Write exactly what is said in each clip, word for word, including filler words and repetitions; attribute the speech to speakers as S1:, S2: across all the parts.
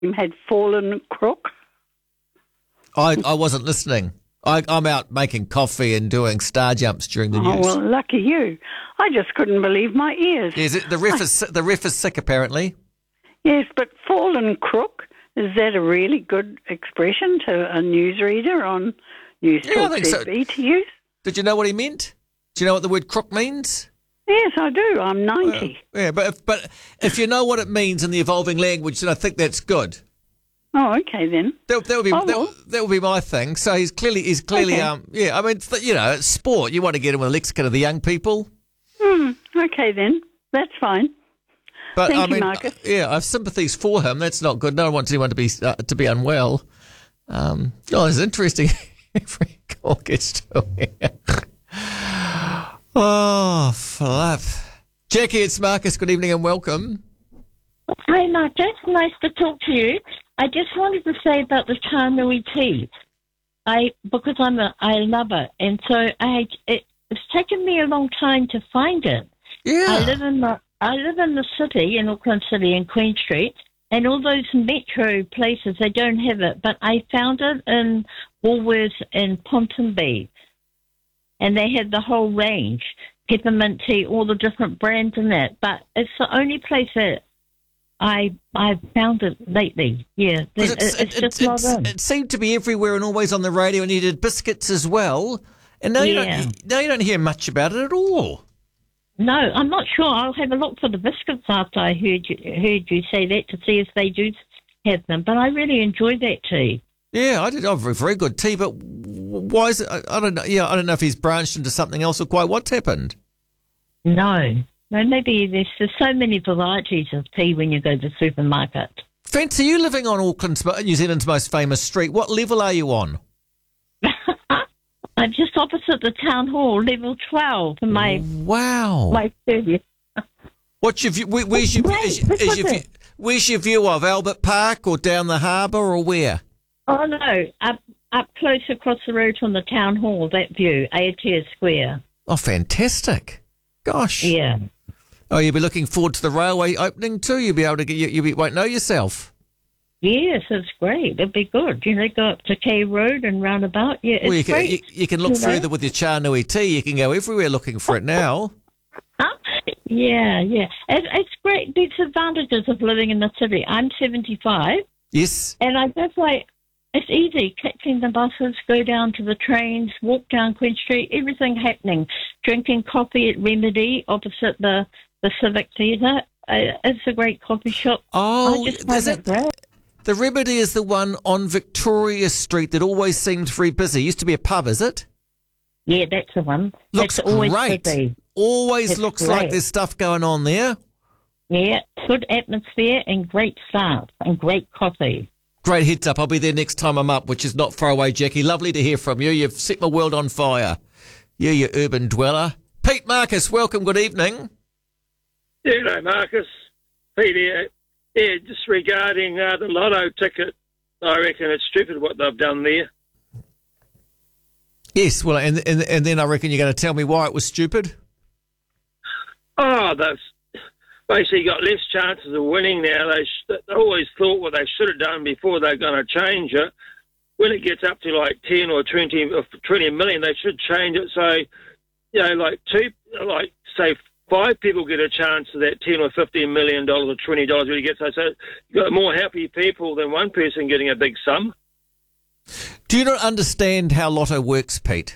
S1: had fallen crook.
S2: I, I wasn't listening. I, I'm out making coffee and doing star jumps during the
S1: Oh,
S2: news.
S1: well, lucky you. I just couldn't believe my ears.
S2: Is it the ref is the ref is sick apparently?
S1: Yes, but fallen crook, is that a really good expression to a newsreader on News
S2: Yeah, I
S1: Talk
S2: think so.
S1: T V to use?
S2: Did you know what he meant? Do you know what the word crook means?
S1: Yes, I do. I'm ninety.
S2: Uh, yeah, but if, but if you know what it means in the evolving language, then I think that's good.
S1: Oh, okay then.
S2: That, that would be
S1: Oh,
S2: that,
S1: well.
S2: that would be my thing. So he's clearly he's clearly
S1: Okay.
S2: um yeah. I mean th- you know it's sport. You want to get him with the lexicon of the young people.
S1: Hmm, okay then. That's fine.
S2: But
S1: Thank
S2: I
S1: you,
S2: mean,
S1: Marcus.
S2: yeah, I have sympathies for him. That's not good. No one wants anyone to be uh, to be unwell. Um, oh, it's interesting. Every call gets to here. Oh, flap. Jackie, it's Marcus. Good evening and welcome.
S3: Hi, Marcus. Nice to talk to you. I just wanted to say about the Tānui tea. I because I'm a I love it, and so I it, it's taken me a long time to find it.
S2: Yeah.
S3: I live in the I live in the city in Auckland City in Queen Street, and all those metro places they don't have it. But I found it in Woolworths and Pontonby, and they had the whole range, peppermint tea, all the different brands in that. But it's the only place that I I found it lately. Yeah, it,
S2: 'Cause
S3: it's,
S2: it,
S3: just
S2: it,
S3: not
S2: it's-
S3: in.
S2: it seemed to be everywhere and always on the radio, and you did biscuits as well. And now,
S3: Yeah.
S2: you don't, now you don't hear much about it at all.
S3: No, I'm not sure. I'll have a look for the biscuits after I heard you, heard you say that to see if they do have them. But I really enjoy that tea.
S2: Yeah, I did. Oh, very, very good tea. But w- why is it? I, I don't know. Yeah, I don't know if he's branched into something else or quite what's happened.
S3: No, no, maybe there's, there's so many varieties of tea when you go to the supermarket.
S2: Fancy you living on Auckland's, New Zealand's most famous street. What level are you on?
S3: I'm just opposite the town hall, level twelve, for my
S2: Wow.
S3: my service.
S2: What's your view? Where, where's your,
S3: Great,
S2: is, is
S3: look
S2: your
S3: at
S2: view,
S3: it.
S2: where's your view of Albert Park or down the harbour or where?
S3: Oh no, up up close across the road from the town hall. That view, Aotea Square.
S2: Oh, fantastic! Gosh.
S3: Yeah.
S2: Oh, you'll be looking forward to the railway opening too. You'll be able to get. You, you be, won't know yourself.
S3: Yes, it's great. It'd be good. You know, go up to K Road and round about. Yeah, it's
S2: well, you can
S3: great.
S2: you, you can look
S3: You know?
S2: further with your Chanui tea. You can go everywhere looking for it now.
S3: Huh? Yeah, yeah. It, it's great. There's advantages of living in the city. I'm seventy-five,
S2: Yes.
S3: and I just like, it's easy catching the buses, go down to the trains, walk down Queen Street, everything happening. Drinking coffee at Remedy opposite the, the Civic Theatre. Uh, it's a great coffee shop.
S2: Oh,
S3: I just
S2: is
S3: find
S2: it?
S3: it great.
S2: The Remedy is the one on Victoria Street that always seemed very busy. Used to be a pub, is it?
S3: Yeah, that's the one.
S2: Looks
S3: it's always
S2: great.
S3: busy.
S2: Always
S3: It's
S2: looks like
S3: great.
S2: there's stuff going on there.
S3: Yeah, good atmosphere and great staff and great coffee.
S2: Great heads up. I'll be there next time I'm up, which is not far away, Jackie. Lovely to hear from you. You've set my world on fire. You, you urban dweller. Pete Marcus, welcome. Good evening.
S4: Yeah, no, Marcus. Pete here. Yeah, just regarding uh, the lotto ticket, I reckon it's stupid what they've done there.
S2: Yes, well, and, and, and then I reckon you're going to tell me why it was stupid.
S4: Oh, they've basically got less chances of winning now. They, sh- they always thought what they should have done before they're going to change it. When it gets up to like ten or twenty, or twenty million, they should change it so, you know, like two, like say five people get a chance of that ten or fifteen million dollars or twenty dollars when you get so. So you've got more happy people than one person getting a big sum.
S2: Do you not understand how Lotto works, Pete?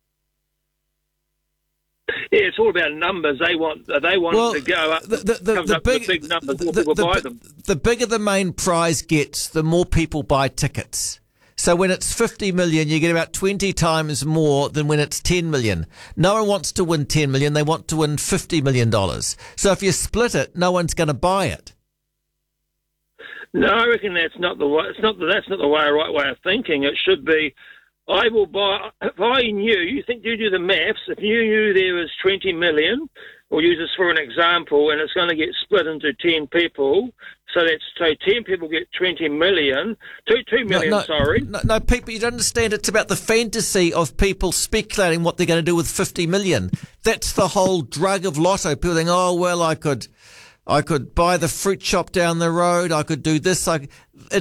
S4: Yeah, it's all about numbers. They want they want
S2: Well,
S4: it to go up.
S2: The, the, the,
S4: comes
S2: the
S4: up
S2: big,
S4: with big numbers, more
S2: the,
S4: people
S2: the,
S4: buy
S2: the,
S4: them.
S2: the bigger the main prize gets, the more people buy tickets. So when it's fifty million, you get about twenty times more than when it's ten million. No one wants to win ten million. They want to win fifty million dollars. So if you split it, no one's going to buy it.
S4: No, I reckon that's not the way. It's not the, that's not the way, right way of thinking. It should be. I will buy. If I knew, you think you do the maths. If you knew there was twenty million, we'll use this for an example, and it's going to get split into ten people. So that's so ten people get twenty million. Two two million.
S2: No, no,
S4: sorry.
S2: No, no, Pete, but you don't understand. It's about the fantasy of people speculating what they're going to do with fifty million. That's the whole drug of Lotto. People think, oh, well, I could I could buy the fruit shop down the road. I could do this. I,